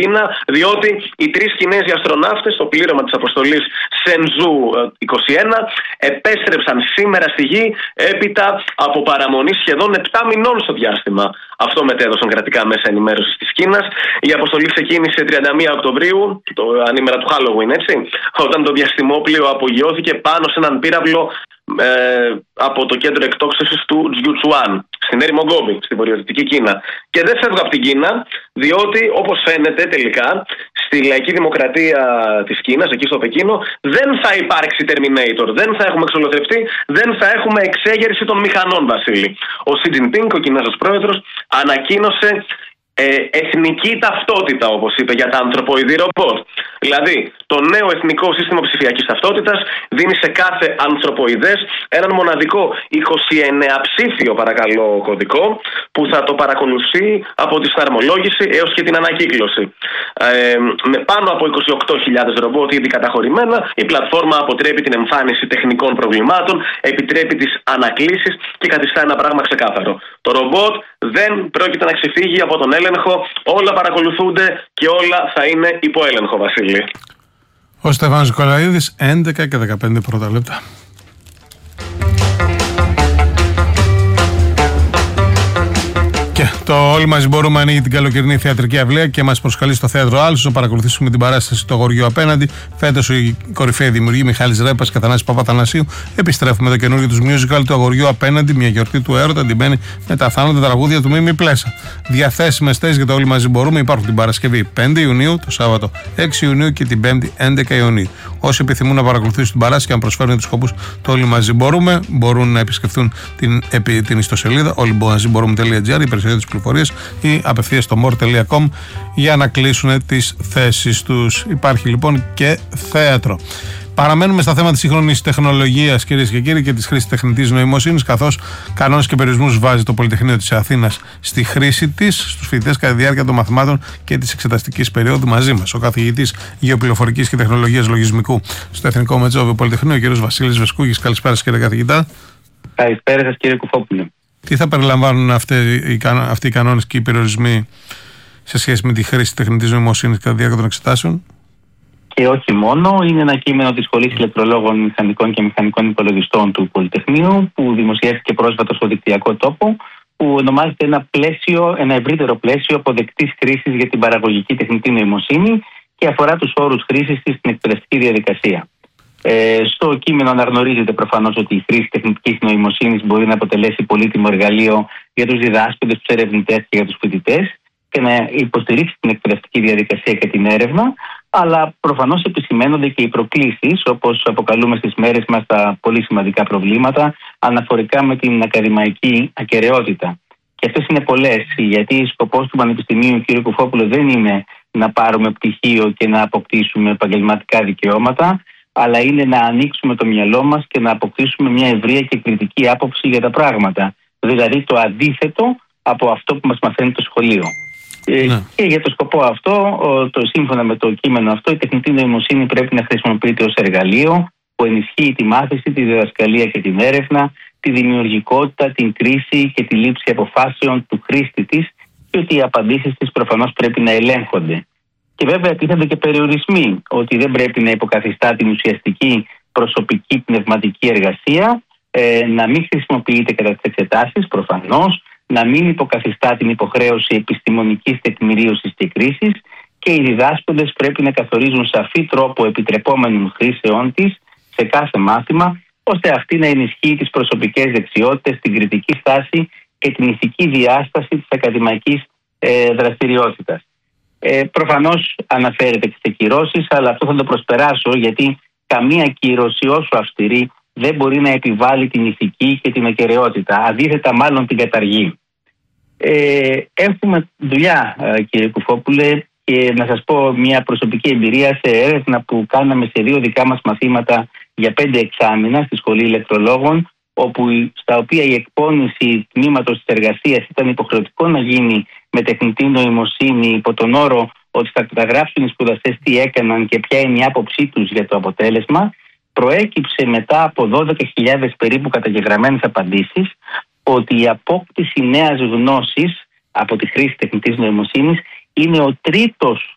Κίνα, διότι οι 3 Κινέζοι αστροναύτες στο πλήρωμα της αποστολής Σενζού 21 επέστρεψαν σήμερα στη Γη έπειτα από παραμονή σχεδόν 7 μηνών στο διάστημα. Αυτό μετέδωσαν κρατικά μέσα ενημέρωσης της Κίνας. Η αποστολή ξεκίνησε 31 Οκτωβρίου, το ανήμερα του Halloween, έτσι, όταν το διαστημόπλοιο απογειώθηκε πάνω σε έναν πύραυλο από το κέντρο εκτόξευσης του Τζιουτσουάν, στην έρημο Γκόμπι, στην βορειοδυτική Κίνα. Και δεν φεύγω από την Κίνα, διότι όπως φαίνεται τελικά στη λαϊκή δημοκρατία της Κίνας, εκεί στο Πεκίνο, δεν θα υπάρξει Terminator, δεν θα έχουμε εξολοθρευτεί, δεν θα έχουμε εξέγερση των μηχανών, Βασίλη. Ο Σι Τζινπίνγκ, ο Κινέζος πρόεδρος, ανακοίνωσε εθνική ταυτότητα, όπως είπε, για τα ανθρωποειδή ρομπότ. Δηλαδή, το νέο εθνικό σύστημα ψηφιακής ταυτότητας δίνει σε κάθε ανθρωποειδές έναν μοναδικό 29ψήφιο παρακαλώ κωδικό που θα το παρακολουθεί από τη συναρμολόγηση έως και την ανακύκλωση. Με πάνω από 28.000 ρομπότ ήδη καταχωρημένα, η πλατφόρμα αποτρέπει την εμφάνιση τεχνικών προβλημάτων, επιτρέπει τις ανακλήσεις και καθιστά ένα πράγμα ξεκάθαρο. Το ρομπότ δεν πρόκειται να ξεφύγει από τον έλεγχο, όλα παρακολουθούνται και όλα θα είναι υπό έλεγχο, Βασίλη. Ο Στέφανος Νικολαίδης, 11 και 15 πρώτα λεπτά. Και το Όλοι Μαζί Μπορούμε ανοίγει την καλοκαιρινή θεατρική αυλαία και μας προσκαλεί στο θέατρο Άλσος να παρακολουθήσουμε την παράσταση Το Αγοριό Απέναντι. Φέτος οι κορυφαίοι δημιουργοί Μιχάλης Ρέπας και Θανάσης Παπαθανασίου επιστρέφουν με το καινούργιο τους musical Το Αγοριό Απέναντι, μια γιορτή του έρωτα, αντιμένη με τα θάνατα τραγούδια του Μίμη Πλέσα. Διαθέσιμες θέσεις για το Όλοι Μαζί Μπορούμε υπάρχουν την Παρασκευή 5 Ιουνίου, το Σάββατο 6 Ιουνίου και την 5η 11 Ιουνίου. Όσοι επιθυμούν να παρακολουθήσουν την παράσταση και να προσφέρουν τους σκοπούς το Όλοι Μαζί Μπορούμε, μπορούν να επισκεφθούν την ιστοσελίδα olymazimborome.gr, οι περισσότερες πληροφορίες, ή απευθείας στο more.com για να κλείσουν τις θέσεις τους. Υπάρχει λοιπόν και θέατρο. Παραμένουμε στα θέματα της σύγχρονης τεχνολογίας, κυρίες και κύριοι, και της χρήσης τεχνητής νοημοσύνης, καθώς κανόνες και περιορισμούς βάζει το Πολυτεχνείο της Αθήνας στη χρήση της στους φοιτητές κατά τη διάρκεια των μαθημάτων και της εξεταστικής περίοδου. Μαζί μας ο καθηγητής Γεωπληροφορικής και Τεχνολογίας Λογισμικού στο Εθνικό Μετσόβιο Πολυτεχνείο, ο κ. Βασίλης Βεσκούγης. Καλησπέρα, κύριε καθηγητά. Καλησπέρα σας, κύριε Κουφόπουλε. Τι θα περιλαμβάνουν αυτοί οι κανόνες και οι περιορισμοί σε σχέση με τη χρήση τεχνητής νοημοσύνης κατά τη διάρκεια των εξετάσεων? Και όχι μόνο, είναι ένα κείμενο της Σχολής Ηλεκτρολόγων Μηχανικών και Μηχανικών Υπολογιστών του Πολυτεχνείου, που δημοσιεύτηκε πρόσφατα στο δικτυακό τόπο, που ονομάζεται ένα ευρύτερο πλαίσιο αποδεκτής χρήσης για την παραγωγική τεχνητή νοημοσύνη και αφορά τους όρους χρήσης της στην εκπαιδευτική διαδικασία. Στο κείμενο αναγνωρίζεται προφανώς ότι η χρήση τεχνητικής νοημοσύνης μπορεί να αποτελέσει πολύτιμο εργαλείο για τους διδάσκοντες, τους ερευνητές και για τους φοιτητές και να υποστηρίξει την εκπαιδευτική διαδικασία και την έρευνα, αλλά προφανώς επισημαίνονται και οι προκλήσεις, όπως αποκαλούμε στις μέρες μας τα πολύ σημαντικά προβλήματα αναφορικά με την ακαδημαϊκή ακεραιότητα. Και αυτές είναι πολλές, γιατί σκοπός του Πανεπιστημίου, κύριε Κουφόπουλο, δεν είναι να πάρουμε πτυχίο και να αποκτήσουμε επαγγελματικά δικαιώματα, αλλά είναι να ανοίξουμε το μυαλό μας και να αποκτήσουμε μια ευρεία και κριτική άποψη για τα πράγματα. Δηλαδή το αντίθετο από αυτό που μας μαθαίνει το σχολείο. Και για το σκοπό αυτό, σύμφωνα με το κείμενο αυτό, η τεχνητή νοημοσύνη πρέπει να χρησιμοποιείται ως εργαλείο που ενισχύει τη μάθηση, τη διδασκαλία και την έρευνα, τη δημιουργικότητα, την κρίση και τη λήψη αποφάσεων του χρήστη της, και ότι οι απαντήσεις της προφανώς πρέπει να ελέγχονται. Και βέβαια τίθενται και περιορισμοί, ότι δεν πρέπει να υποκαθιστά την ουσιαστική προσωπική πνευματική εργασία, να μην χρησιμοποιείται κατά τις εξετάσεις προφανώς, να μην υποκαθιστά την υποχρέωση επιστημονικής τεκμηρίωσης και κρίσης, και οι διδάσκοντες πρέπει να καθορίζουν σαφή τρόπο επιτρεπόμενων χρήσεών της σε κάθε μάθημα, ώστε αυτή να ενισχύει τις προσωπικές δεξιότητες, την κριτική στάση και την ηθική διάσταση της ακαδημαϊκής δραστηριότητας. Προφανώς αναφέρεται και σε κυρώσεις, αλλά αυτό θα το προσπεράσω, γιατί καμία κύρωση, όσο αυστηρή, δεν μπορεί να επιβάλλει την ηθική και την ακεραιότητα. Αντίθετα, μάλλον την καταργεί. Έχουμε δουλειά, κύριε Κουφόπουλε, και να σας πω μια προσωπική εμπειρία σε έρευνα που κάναμε σε 2 δικά μας μαθήματα για 5 εξάμηνα στη Σχολή Ηλεκτρολόγων, στα οποία η εκπόνηση τμήματος της εργασίας ήταν υποχρεωτικό να γίνει με τεχνητή νοημοσύνη, υπό τον όρο ότι θα καταγράψουν οι σπουδαστές τι έκαναν και ποια είναι η άποψή τους για το αποτέλεσμα. Προέκυψε μετά από 12.000 περίπου καταγεγραμμένες απαντήσεις ότι η απόκτηση νέας γνώσης από τη χρήση τεχνητής νοημοσύνης είναι ο τρίτος